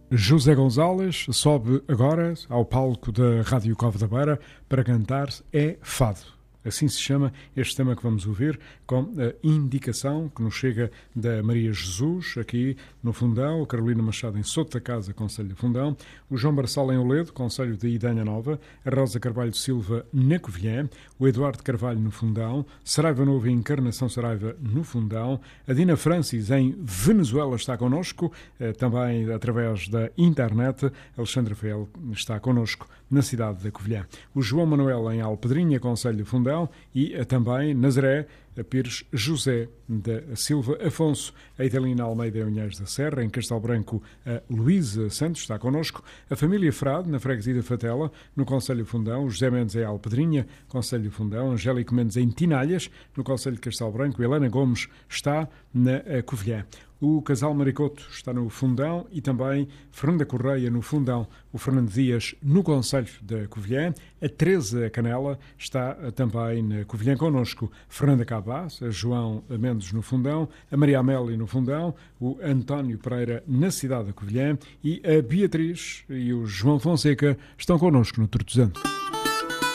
José Gonzalez sobe agora ao palco da Rádio Cova da Beira para cantar É Fado. Assim se chama este tema que vamos ouvir, com a indicação que nos chega da Maria Jesus, aqui no Fundão, a Carolina Machado em Soto da Casa, Concelho de Fundão, o João Barçal em Oledo, Concelho de Idanha Nova, a Rosa Carvalho Silva na Covilhã, o Eduardo Carvalho no Fundão, Saraiva Novo e Encarnação Saraiva no Fundão, a Dina Francis em Venezuela está connosco, também através da internet, Alexandre Rafael está connosco na cidade da Covilhã, o João Manuel em Alpedrinha, Concelho de Fundão, e também Nazaré Pires José da Silva Afonso, a Italina Almeida Unhais da Serra, em Castelo Branco a Luísa Santos está connosco, a família Frade na freguesia da Fatela, no Concelho de Fundão, José Mendes em Alpedrinha, Concelho de Fundão, Angélico Mendes em Tinalhas, no Concelho de Castelo Branco, Helena Gomes está na Covilhã. O casal Maricoto está no Fundão e também Fernanda Correia no Fundão, o Fernando Dias no Concelho da Covilhã, a Teresa Canela está também na Covilhã connosco, Fernanda Cabaz, a João Mendes no Fundão, a Maria Amélia no Fundão, o António Pereira na cidade da Covilhã e a Beatriz e o João Fonseca estão connosco no Tortozano.